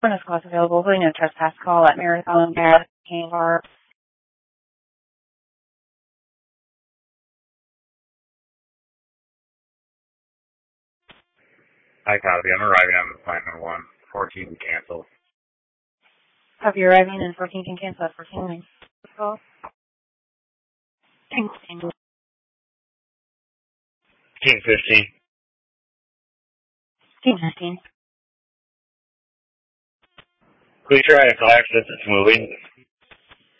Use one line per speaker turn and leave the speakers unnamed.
When is class available? Putting a trespass call at Marathon Gas King Bar.
Hi, copy. I'm arriving on appointment 1. 14 cancel.
Copy arriving and 14 can cancel at 14. Call.
Team 15.
Team 15.
Please try to collect since it's moving.